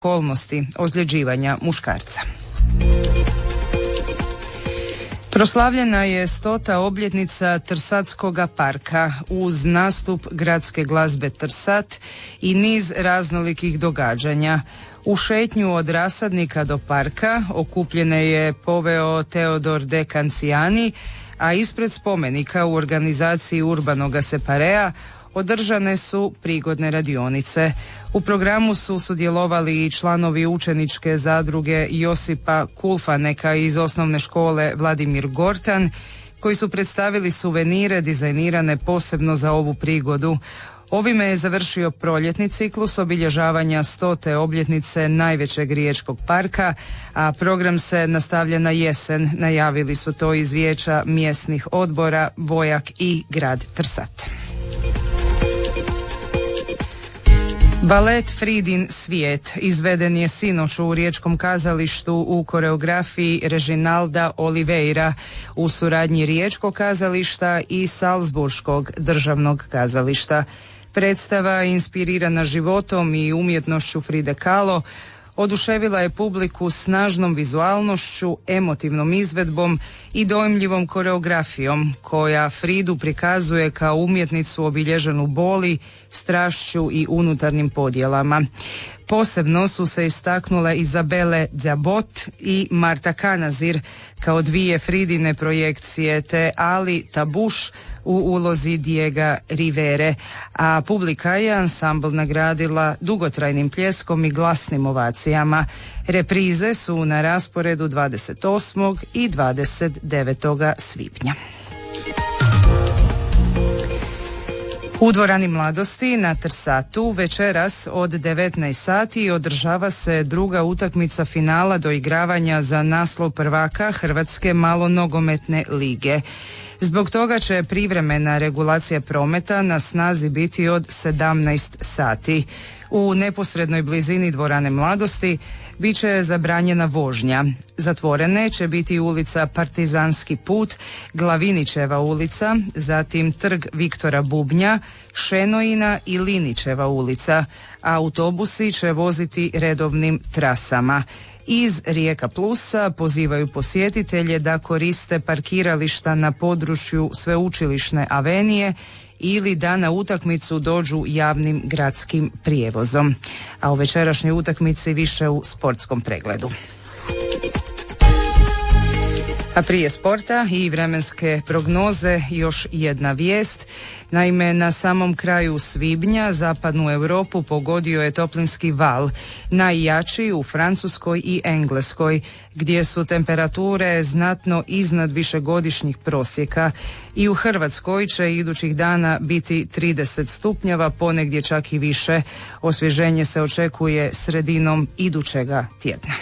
okolnosti ozljeđivanja muškarca. Proslavljena je 100. obljetnica Trsatskoga parka uz nastup gradske glazbe Trsat i niz raznolikih događanja. U šetnju od rasadnika do parka okupljene je poveo Teodor de Canciani, a ispred spomenika u organizaciji Urbanoga Separea održane su prigodne radionice. U programu su sudjelovali i članovi učeničke zadruge Josipa Kulfaneka iz osnovne škole Vladimir Gortan, koji su predstavili suvenire dizajnirane posebno za ovu prigodu. Ovime je završio proljetni ciklus obilježavanja 100. obljetnice najvećeg riječkog parka, a program se nastavlja na jesen. Najavili su to iz vijeća mjesnih odbora Vojak i grad Trsat. Balet Fridin svijet izveden je sinoć u Riječkom kazalištu u koreografiji Reginalda Oliveira u suradnji Riječkog kazališta i Salzburškog državnog kazališta. Predstava, inspirirana životom i umjetnošću Fride Kahlo, oduševila je publiku snažnom vizualnošću, emotivnom izvedbom i dojmljivom koreografijom koja Fridu prikazuje kao umjetnicu obilježenu boli, strašću i unutarnjim podjelama. Posebno su se istaknule Izabele Djabot i Marta Kanazir kao dvije Fridine projekcije, te Ali Tabuš u ulozi Diega Rivere, a publika je ansambl nagradila dugotrajnim pljeskom i glasnim ovacijama. Reprize su na rasporedu 28. i 29. svibnja. U dvorani Mladosti na Trsatu večeras od 19 sati održava se druga utakmica finala doigravanja za naslov prvaka Hrvatske malonogometne lige. Zbog toga će privremena regulacija prometa na snazi biti od 17 sati. U neposrednoj blizini dvorane Mladosti bit će zabranjena vožnja. Zatvorene će biti ulica Partizanski put, Glavinićeva ulica, zatim trg Viktora Bubnja, Šenojina i Linićeva ulica. Autobusi će voziti redovnim trasama. Iz Rijeka Plusa pozivaju posjetitelje da koriste parkirališta na području Sveučilišne avenije ili da na utakmicu dođu javnim gradskim prijevozom. A o večerašnjoj utakmici više u sportskom pregledu. A prije sporta i vremenske prognoze još jedna vijest. Naime, na samom kraju svibnja zapadnu Europu pogodio je toplinski val, najjači u Francuskoj i Engleskoj, gdje su temperature znatno iznad višegodišnjih prosjeka. I u Hrvatskoj će idućih dana biti 30 stupnjeva, ponegdje čak i više. Osvježenje se očekuje sredinom idućega tjedna.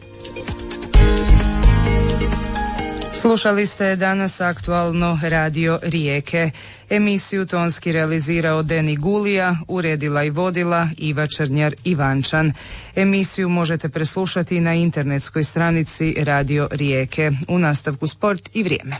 Slušali ste danas aktualno Radio Rijeke. Emisiju tonski realizirao Deni Gulija, uredila i vodila Iva Črnjar-Ivančan. Emisiju možete preslušati na internetskoj stranici Radio Rijeke. U nastavku sport i vrijeme.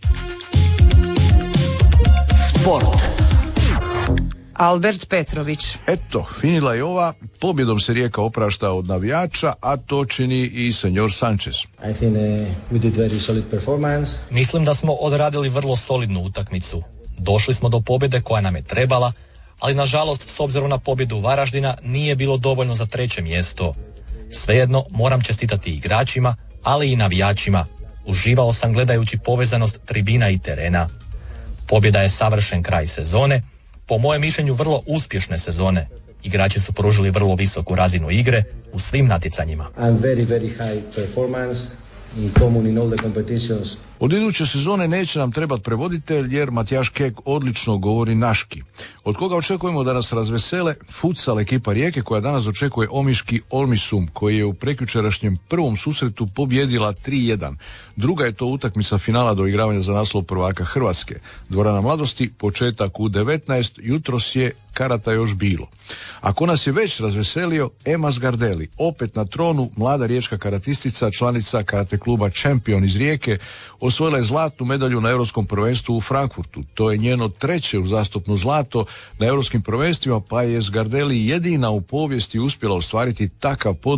Sport. Albert Petrović. Eto, finila je ova, pobjedom se Rijeka oprašta od navijača, a to čini i senjor Sanchez. I think we did very solid performance. Mislim da smo odradili vrlo solidnu utakmicu. Došli smo do pobjede koja nam je trebala, ali nažalost s obzirom na pobjedu Varaždina nije bilo dovoljno za 3. mjesto. Svejedno moram čestitati igračima, ali i navijačima. Uživao sam gledajući povezanost tribina i terena. Pobjeda je savršen kraj sezone, po mojem mišljenju vrlo uspješne sezone. Igrači su pružili vrlo visoku razinu igre u svim natjecanjima. Od iduće sezone neće nam trebati prevoditelj jer Matijaš Kek odlično govori naški. Od koga očekujemo da nas razvesele futsal ekipa Rijeke koja danas očekuje omiški Olmisum koji je u prekjučerašnjem prvom susretu pobjedila 3-1. Druga je to utakmica finala doigravanja za naslov prvaka Hrvatske. Dvorana Mladosti, početak u 19, jutros je karata još bilo. Ako nas je već razveselio, Ema Zgardelli, opet na tronu, mlada riječka karatistica, članica karate kluba Champion iz Rijeke, osvojila je zlatnu medalju na Europskom prvenstvu u Frankfurtu. To je njeno treće uzastopno zlato na Europskim prvenstvima, pa je Zgardelli jedina u povijesti uspjela ostvariti takav